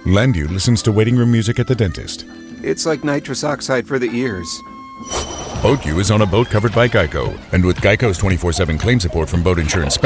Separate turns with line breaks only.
Landu listens to waiting room music at the dentist.
It's like nitrous oxide for the ears.
Boat U is on a boat covered by Geico. And with Geico's 24/7 claim support from boat insurance